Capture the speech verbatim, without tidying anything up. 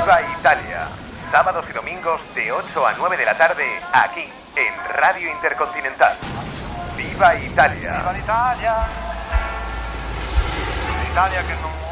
Viva Italia. Sábados y domingos de ocho a nueve de la tarde, aquí, en Radio Intercontinental. Viva Italia. Viva l'Italia. L'Italia che non